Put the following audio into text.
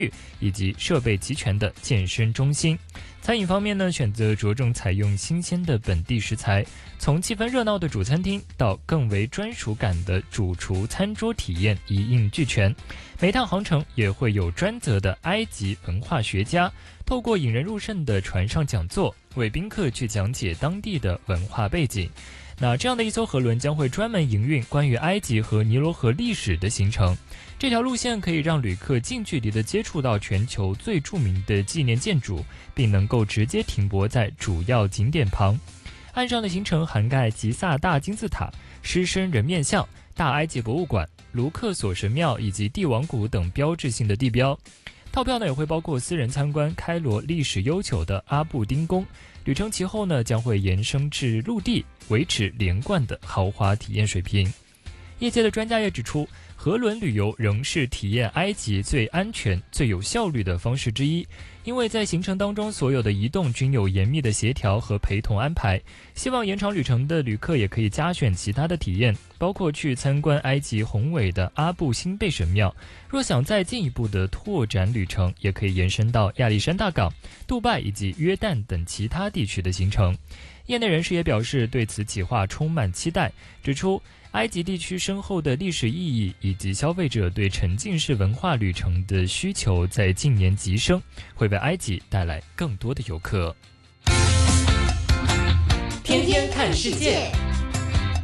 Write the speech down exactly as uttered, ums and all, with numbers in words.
以及设备齐全的健身中心。餐饮方面呢，选择着重采用新鲜的本地食材，从气氛热闹的主餐厅到更为专属感的主厨餐桌体验一应俱全。每趟航程也会有专责的埃及文化学家，透过引人入胜的船上讲座，为宾客去讲解当地的文化背景。那这样的一艘河轮将会专门营运关于埃及和尼罗河历史的行程。这条路线可以让旅客近距离地接触到全球最著名的纪念建筑，并能够直接停泊在主要景点旁。岸上的行程涵盖吉萨大金字塔、狮身人面像、大埃及博物馆、卢克索神庙以及帝王谷等标志性的地标。套票呢也会包括私人参观开罗历史悠久的阿布丁宫。旅程其后呢将会延伸至陆地，维持连贯的豪华体验水平。业界的专家也指出，河轮旅游仍是体验埃及最安全、最有效率的方式之一，因为在行程当中所有的移动均有严密的协调和陪同安排。希望延长旅程的旅客也可以加选其他的体验，包括去参观埃及宏伟的阿布辛贝神庙。若想再进一步的拓展旅程，也可以延伸到亚历山大港、杜拜以及约旦等其他地区的行程。业内人士也表示对此企划充满期待，指出埃及地区深厚的历史意义以及消费者对沉浸式文化旅程的需求在近年急升，会为埃及带来更多的游客。 天天看世界。